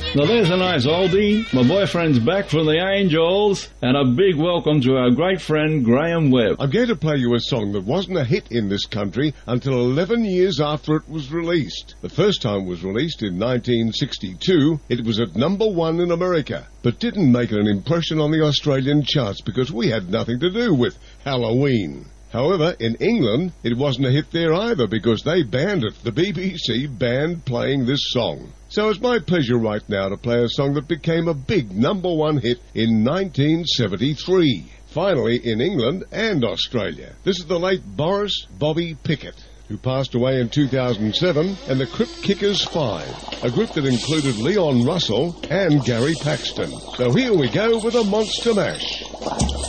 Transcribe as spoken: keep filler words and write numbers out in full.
Now there's a nice oldie. My boyfriend's back from the Angels, and a big welcome to our great friend Graham Webb. I'm going to play you a song that wasn't a hit in this country until eleven years after it was released. The first time it was released in nineteen sixty-two, it was at number one in America, but didn't make an impression on the Australian charts because we had nothing to do with Halloween. However, in England, it wasn't a hit there either because they banned it. The B B C banned playing this song. So it's my pleasure right now to play a song that became a big number one hit in nineteen seventy-three. Finally, in England and Australia. This is the late Boris Bobby Pickett, who passed away in two thousand seven, and the Crypt Kickers Five, a group that included Leon Russell and Gary Paxton. So here we go with a Monster Mash.